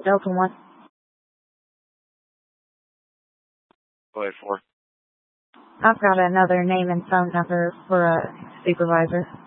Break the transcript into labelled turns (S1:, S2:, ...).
S1: Delta 1.
S2: Go ahead, 4.
S1: I've got another name and phone number for a supervisor.